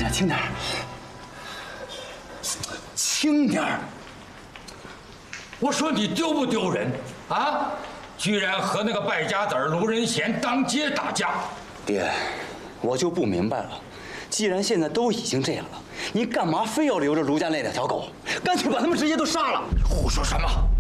点，轻点，轻点！ 我说你丢不丢人啊？居然和那个败家子卢仁贤当街打架！ 爹，我就不明白了，既然现在都已经这样了，你干嘛非要留着卢家那2条狗？干脆把他们直接都杀了！ 胡说什么？